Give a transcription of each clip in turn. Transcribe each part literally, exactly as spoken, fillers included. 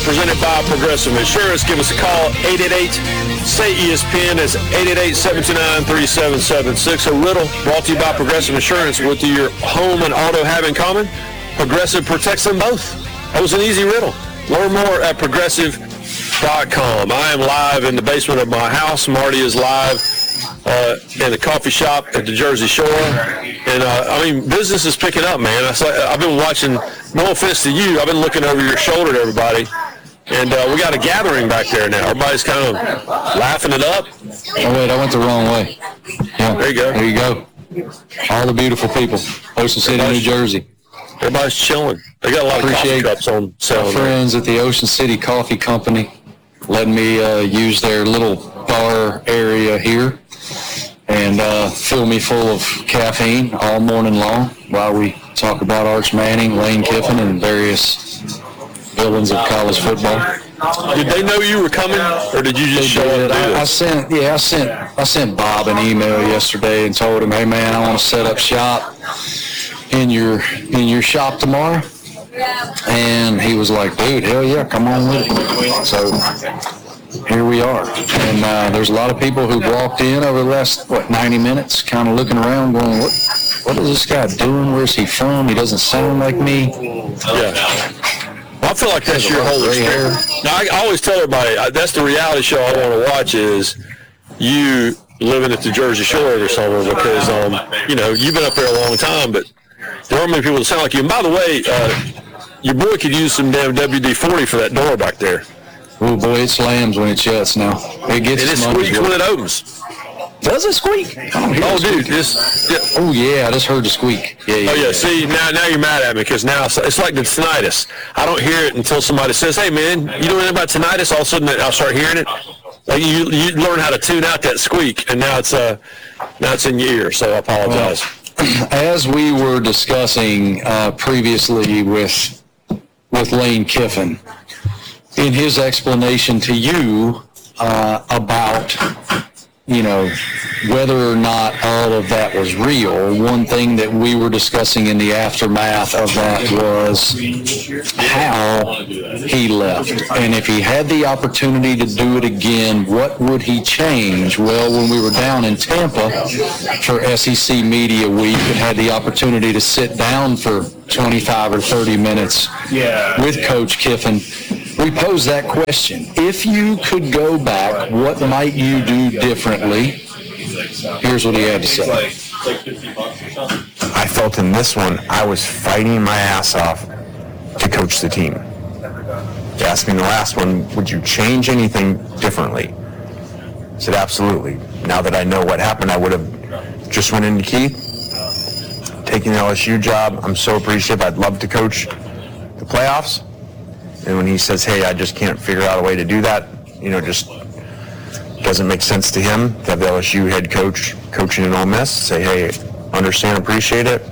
presented by Progressive Insurance. Give us a call, eight eight eight, S A Y, E S P N. That's eight eight eight, seven two nine, three seven seven six. A riddle brought to you by Progressive Insurance. What do your home and auto have in common? Progressive protects them both. That was an easy riddle. Learn more at progressive dot com. I am live in the basement of my house. Marty is live uh, in the coffee shop at the Jersey Shore. And, uh, I mean, business is picking up, man. I saw, I've been watching, no offense to you, I've been looking over your shoulder at everybody. And uh, we got a gathering back there now. Everybody's kind of laughing it up. Oh, wait, I went the wrong way. Yeah, there you go. There you go. All the beautiful people. Ocean City, New Jersey. Everybody's chilling. They got a lot Appreciate of coffee cups on sale. Our friends at the Ocean City Coffee Company letting me uh, use their little bar area here and uh, fill me full of caffeine all morning long while we talk about Arch Manning, Lane Kiffin, and various villains of college football. Did they know you were coming, or did you just show up? I, I sent, yeah, I sent, I sent Bob an email yesterday and told him, hey man, I want to set up shop in your in your shop tomorrow. And he was like, dude, hell yeah, come on with it. So here we are. And uh, there's a lot of people who walked in over the last, what, ninety minutes, kind of looking around going, what what is this guy doing? Where's he from? He doesn't sound like me. Yeah. Well, I feel like that's your whole experience. Now, I, I always tell everybody, I, that's the reality show I want to watch is you living at the Jersey Shore or somewhere because, um, you know, you've been up there a long time, but there aren't many people that sound like you. And by the way, uh, your boy could use some damn W D forty for that door back there. Oh, boy, it slams when it shuts now. It gets and it squeaks when it opens. Does it squeak? Oh, dude. This, yeah. Oh, yeah, I just heard the squeak. Yeah, yeah, oh, yeah. yeah. See, now now you're mad at me because now it's, it's like the tinnitus. I don't hear it until somebody says, hey, man, you know anything about tinnitus? All of a sudden, I'll start hearing it. Like you, you learn how to tune out that squeak, and now it's, uh, now it's in your ear, so I apologize. Well, as we were discussing uh, previously with with Lane Kiffin, in his explanation to you uh, about, you know, whether or not all of that was real, one thing that we were discussing in the aftermath of that was how he left. And if he had the opportunity to do it again, what would he change? Well, when we were down in Tampa for S E C Media Week and had the opportunity to sit down for twenty-five or thirty minutes yeah. with Coach Kiffin, we posed that question. If you could go back, what might you do differently? Here's what he had to say. I felt in this one, I was fighting my ass off to coach the team. You asked me in the last one, would you change anything differently? I said, absolutely. Now that I know what happened, I would have just went into Keith, taking the L S U job. I'm so appreciative. I'd love to coach the playoffs. And when he says, hey, I just can't figure out a way to do that, you know, just doesn't make sense to him to have the L S U head coach coaching in Ole Miss, say, hey, understand, appreciate it.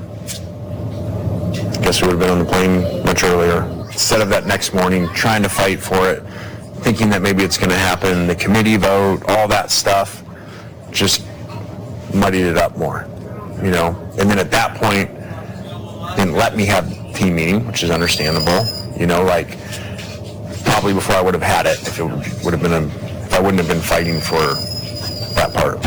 I guess we would have been on the plane much earlier. Instead of that next morning, trying to fight for it, thinking that maybe it's going to happen, the committee vote, all that stuff, just muddied it up more, you know. And then at that point, didn't let me have team meeting, which is understandable. You know, like, probably before I would have had it, if it would have been a, if I wouldn't have been fighting for that part.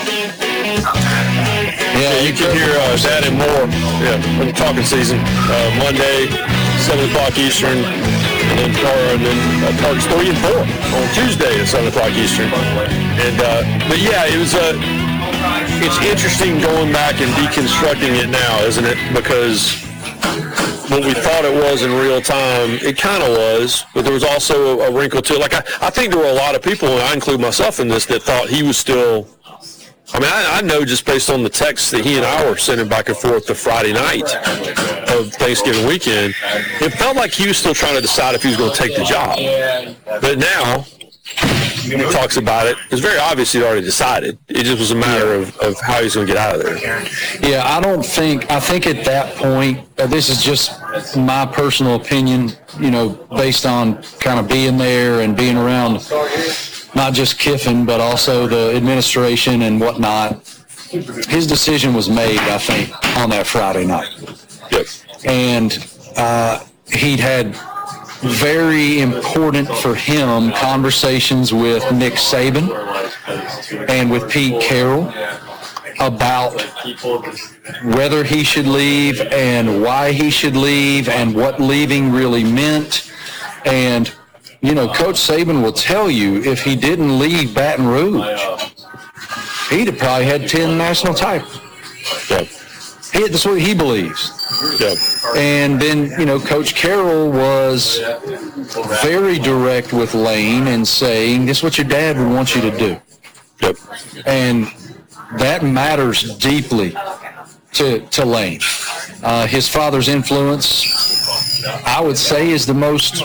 Yeah, you can hear uh, that and more. Yeah, in the talking season. Uh, Monday, seven o'clock Eastern, and then, or, and then uh, parts three and four on Tuesday at seven o'clock Eastern. And, uh, but yeah, it was, uh, it's interesting going back and deconstructing it now, isn't it? Because what we thought it was in real time, it kind of was, but there was also a, a wrinkle to it. Like, I, I think there were a lot of people, and I include myself in this, that thought he was still, I mean, I, I know just based on the texts that he and I were sending back and forth the Friday night of Thanksgiving weekend, it felt like he was still trying to decide if he was going to take the job. But now, he talks about it. It's very obvious he'd already decided. It just was a matter of, of how he's going to get out of there. Yeah, I don't think, I think at that point, uh, this is just my personal opinion, you know, based on kind of being there and being around not just Kiffin, but also the administration and whatnot. His decision was made, I think, on that Friday night. Yep. And uh, he'd had very important for him conversations with Nick Saban and with Pete Carroll about whether he should leave and why he should leave and what leaving really meant. And, you know, Coach Saban will tell you if he didn't leave Baton Rouge, he'd have probably had ten national titles. Yeah. He, that's what he believes. Yeah. And then, you know, Coach Carroll was very direct with Lane and saying, this is what your dad would want you to do. Yep. And that matters deeply to, to Lane. Uh, his father's influence, I would say, is the most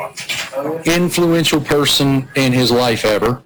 influential person in his life ever.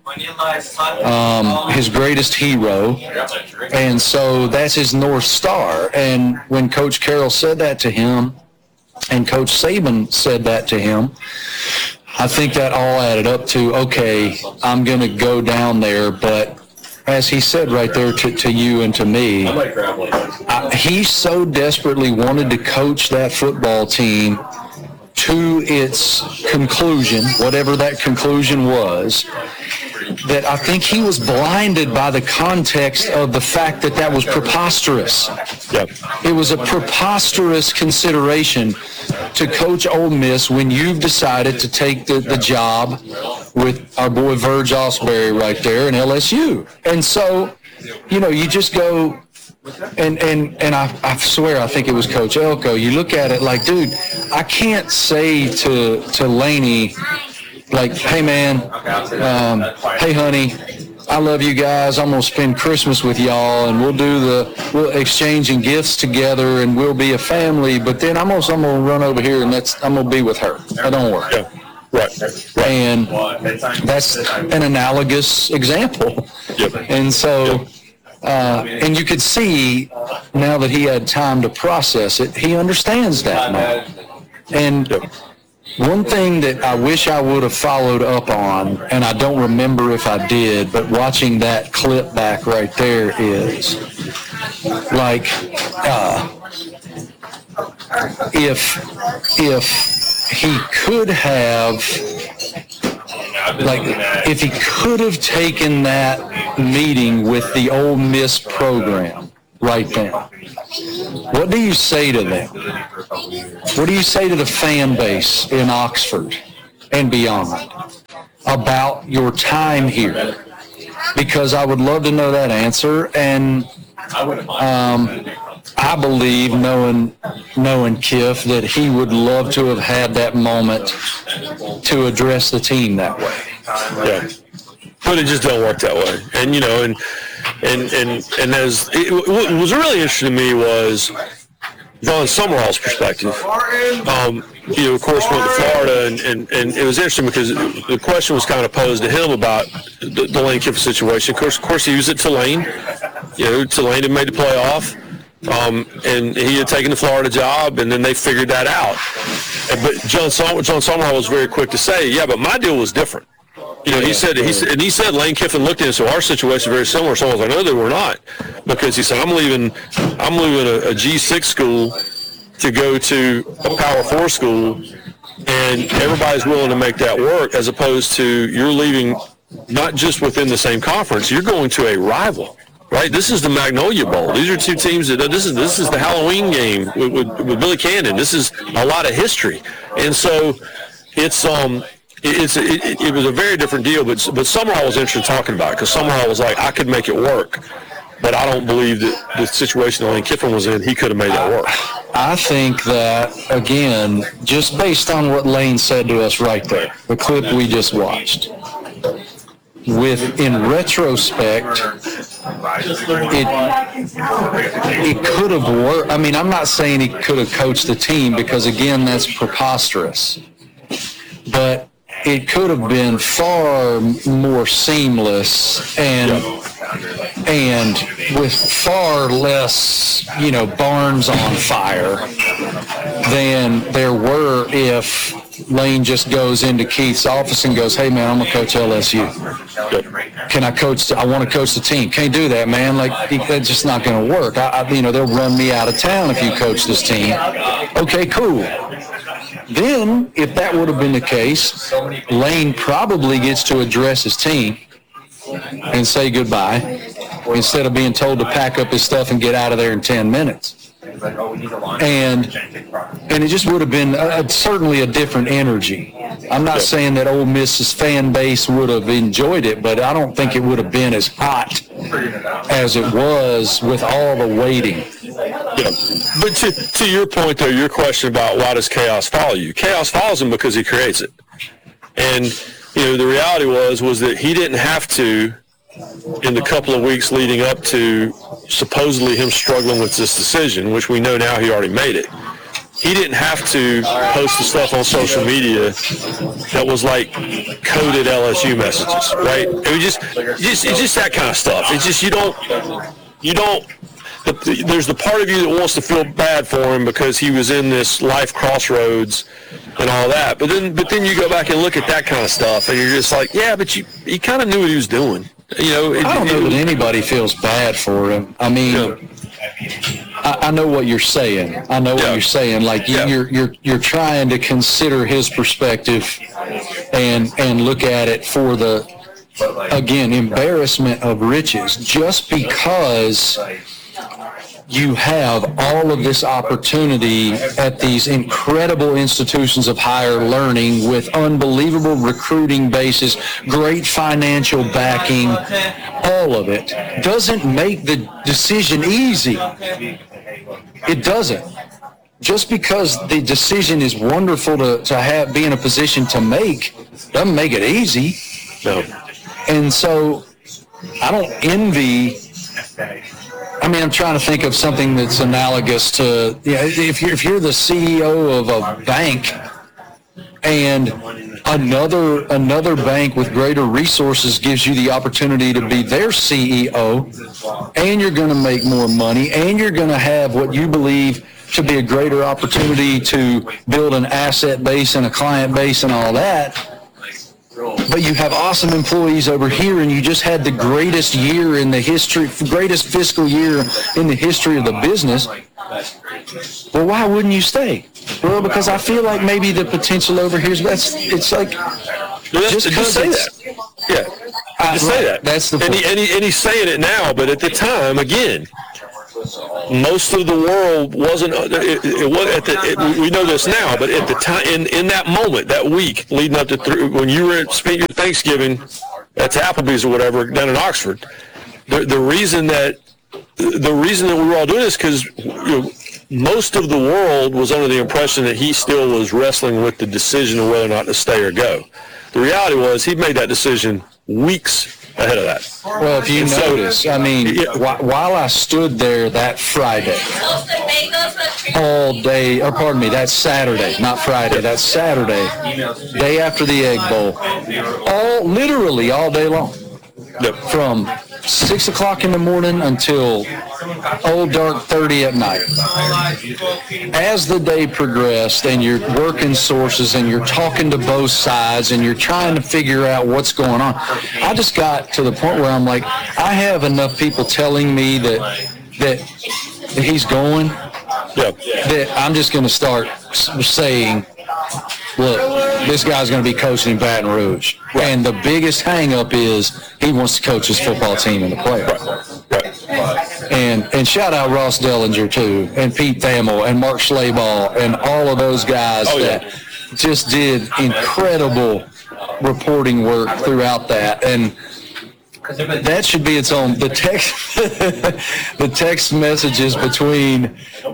Um, his greatest hero. And so that's his North Star. And when Coach Carroll said that to him, and Coach Saban said that to him, I think that all added up to, okay, I'm going to go down there, but as he said right there to, to you and to me, I, he so desperately wanted to coach that football team to its conclusion, whatever that conclusion was, that I think he was blinded by the context of the fact that that was preposterous. Yep. It was a preposterous consideration to coach Ole Miss when you've decided to take the, the job with our boy Verge Osbury right there in L S U. And so, you know, you just go, and and, and I, I swear I think it was Coach Elko, you look at it like, dude, I can't say to, to Laney, like, hey, man, um, hey, honey, I love you guys. I'm going to spend Christmas with y'all, and we'll do the, we'll exchanging gifts together, and we'll be a family. But then I'm also I'm going to run over here, and that's I'm going to be with her. That don't work. Yeah. Right. Right. And that's an analogous example. Yep. And so, uh, and you could see now that he had time to process it, he understands that now. And Yep. one thing that I wish I would have followed up on, and I don't remember if I did, but watching that clip back right there is, like, uh, if, if he could have, like, if he could have taken that meeting with the Ole Miss program right now, what do you say to them? What do you say to the fan base in Oxford and beyond about your time here? Because I would love to know that answer, and um, I believe, knowing knowing Kiff, that he would love to have had that moment to address the team that way. Yeah. But it just don't work that way. And, you know, and and and, and as it, what was really interesting to me was John Summerall's perspective. Um, you know, of course, went to Florida, and, and, and it was interesting because the question was kind of posed to him about the, the Lane Kiffin situation. Of course, of course, he used it to Tulane. You know, Tulane had made the playoff, um, and he had taken the Florida job, and then they figured that out. And, but John, Sum- John Summerall was very quick to say, yeah, but my deal was different. You know, he said, he said, and he said Lane Kiffin looked at it, so our situation is very similar. So I was like, no, they were not. Because he said, I'm leaving, I'm leaving a, a G six school to go to a Power four school, and everybody's willing to make that work, as opposed to you're leaving not just within the same conference, you're going to a rival. Right, this is the Magnolia Bowl. These are two teams that this is this is the Halloween game with, with, with Billy Cannon. This is a lot of history, and so it's um it's it, it was a very different deal. But but Summerall was interested in talking about it, because Summerall was like, I could make it work, but I don't believe that the situation that Lane Kiffin was in, he could have made that work. I think that, again, just based on what Lane said to us right there, the clip we just watched, with, in retrospect, it, it could have worked. I mean, I'm not saying he could have coached the team, because, again, that's preposterous. But it could have been far more seamless and and with far less, you know, barns on fire than there were if Lane just goes into Keith's office and goes, hey, man, I'm going to coach L S U. Can I coach? I want to coach the team. Can't do that, man. Like, that's just not going to work. I, I, you know, they'll run me out of town if you coach this team. Okay, cool. Then, if that would have been the case, Lane probably gets to address his team and say goodbye instead of being told to pack up his stuff and get out of there in ten minutes. And and it just would have been a, certainly a different energy. I'm not saying that Ole Miss's fan base would have enjoyed it, but I don't think it would have been as hot as it was with all the waiting. Yeah. But to, to your point, though, your question about why does chaos follow you? Chaos follows him because he creates it. And, you know, the reality was was that he didn't have to, in the couple of weeks leading up to supposedly him struggling with this decision, which we know now he already made it, he didn't have to post the stuff on social media that was like coded L S U messages, right? It was just, just, it's just that kind of stuff. It's just, you don't, you don't, the, there's the part of you that wants to feel bad for him because he was in this life crossroads and all that. But then, but then you go back and look at that kind of stuff and you're just like, yeah, but you, he kind of knew what he was doing. You know, it, I don't know it, that anybody feels bad for him. I mean, yeah. I, I know what you're saying. I know what Yeah. you're saying. Like you, Yeah. you're you're you're trying to consider his perspective and and look at it for the, again, embarrassment of riches. Just because you have all of this opportunity at these incredible institutions of higher learning with unbelievable recruiting bases, great financial backing, all of it, doesn't make the decision easy. It doesn't. Just because the decision is wonderful to, to have, be in a position to make, doesn't make it easy. No. And so I don't envy. I mean, I'm trying to think of something that's analogous to, yeah, if you're, if you're the C E O of a bank and another another bank with greater resources gives you the opportunity to be their C E O, and you're going to make more money, and you're going to have what you believe to be a greater opportunity to build an asset base and a client base and all that, but you have awesome employees over here, and you just had the greatest year in the history, greatest fiscal year in the history of the business. Well, why wouldn't you stay? Well, because I feel like maybe the potential over here is, that's, it's like, just just say that. Yeah, I, just say that. That's the and, point. he, and, he, and he's saying it now, but at the time, again, most of the world wasn't. It, it was at the. It, we know this now, but at the time, in, in that moment, that week leading up to th- when you were at, spent your Thanksgiving at Applebee's or whatever down in Oxford, the the reason that the reason that we were all doing this because you know, most of the world was under the impression that he still was wrestling with the decision of whether or not to stay or go. The reality was he made that decision weeks ahead of that. Well, if you And so- notice, I mean, Yeah. wh- while I stood there that Friday, all day, or pardon me, that's Saturday, not Friday, that's Saturday, day after the Egg Bowl, all, literally all day long, Yep. from six o'clock in the morning until old dark thirty at night. As the day progressed and you're working sources and you're talking to both sides and you're trying to figure out what's going on, I just got to the point where I'm like, I have enough people telling me that that, that he's going, Yep. that I'm just going to start s- saying, look, this guy's going to be coaching in Baton Rouge. And the biggest hang-up is he wants to coach his football team in the playoffs. Right. And and shout out Ross Dellinger, too, and Pete Thamel, and Mark Schlaball, and all of those guys Oh, yeah. that just did incredible reporting work throughout that. And that should be its own. The text, the text messages between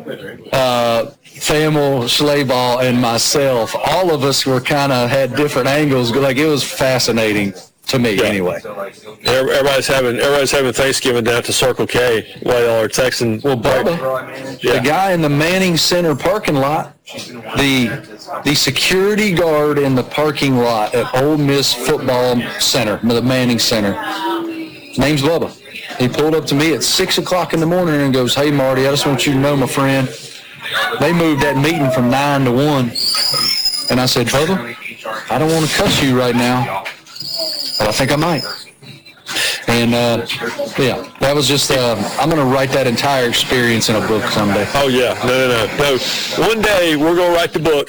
uh, Thamel, Schlaball, and myself, all of us were kind of had different angles. Like, it was fascinating to me, Yeah. anyway. Everybody's having everybody's having Thanksgiving down at the Circle K while y'all are texting. Well, Bubba, Yeah. the guy in the Manning Center parking lot, the the security guard in the parking lot at Ole Miss Football Center, the Manning Center, his name's Bubba. He pulled up to me at six o'clock in the morning and goes, "Hey, Marty, I just want you to know, my friend, they moved that meeting from nine to one." And I said, "Bubba, I don't want to cuss you right now, but I think I might." And, uh, yeah, that was just, uh, I'm going to write that entire experience in a book someday. Oh yeah, no, no, no, no. One day we're gonna write the book,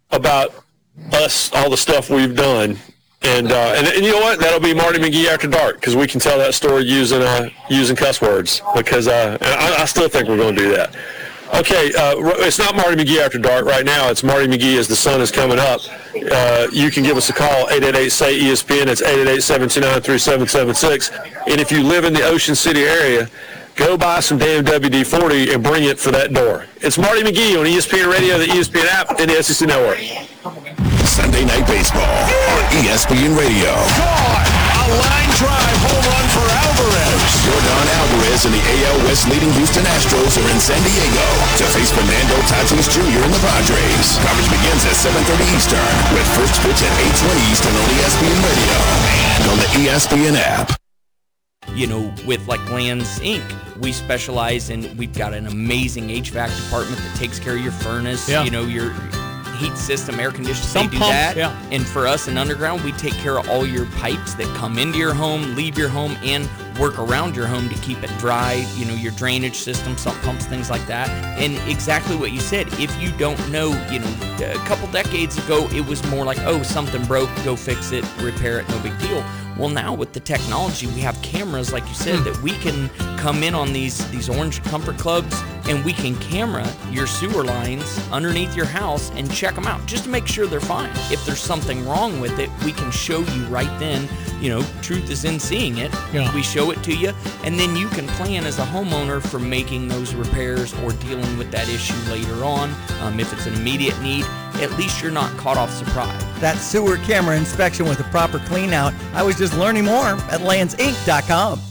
about us, all the stuff we've done. And, uh, and and you know what? That'll be Marty McGee After Dark, because we can tell that story using uh, using cuss words. Because uh, I, I still think we're going to do that. Okay, uh, it's not Marty McGee After Dark right now. It's Marty McGee as the sun is coming up. Uh, you can give us a call, eight eight eight, S A Y, E S P N. It's eight eight eight, seven two nine, three seven seven six. And if you live in the Ocean City area, go buy some damn W D forty and bring it for that door. It's Marty McGee on E S P N Radio, the E S P N app, and the S E C Network. Sunday Night Baseball on E S P N Radio. Gone! A line drive home run for Alvarez. Yordan Alvarez and the A L West leading Houston Astros are in San Diego to face Fernando Tatis Junior and the Padres. Coverage begins at seven thirty Eastern with first pitch at eight twenty Eastern on E S P N Radio and on the E S P N app. You know, with like Lands Incorporated, we specialize in, we've got an amazing H V A C department that takes care of your furnace, Yeah. you know, your heat system, air conditioning, Some they do pumps, that. yeah. And for us in Underground, we take care of all your pipes that come into your home, leave your home, and work around your home to keep it dry, you know, your drainage system, sump pumps, things like that. And exactly what you said, if you don't know, you know, a couple decades ago, it was more like, oh, something broke, go fix it, repair it, no big deal. Well, now with the technology, we have cameras, like you said, that we can come in on these, these Orange Comfort Clubs, and we can camera your sewer lines underneath your house and check them out just to make sure they're fine. If there's something wrong with it, we can show you right then. You know, truth is in seeing it. Yeah. We show it to you, and then you can plan as a homeowner for making those repairs or dealing with that issue later on. Um, if it's an immediate need, at least you're not caught off surprise. That sewer camera inspection with a proper clean out. I was just learning more at lands inc dot com.